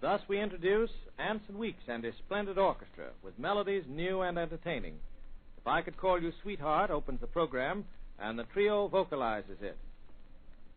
Thus we introduce Anson Weeks and his splendid orchestra with melodies new and entertaining. If I Could Call You Sweetheart opens the program, and the trio vocalizes it.